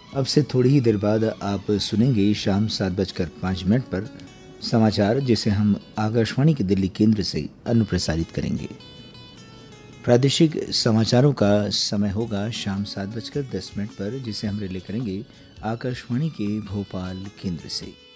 अब से थोड़ी ही देर बाद आप सुनेंगे शाम 7:05 पर समाचार, जिसे हम आकाशवाणी के दिल्ली केंद्र से अनुप्रसारित करेंगे। प्रादेशिक समाचारों का समय होगा शाम 7:10 पर, जिसे हम रिले करेंगे आकाशवाणी के भोपाल केंद्र से।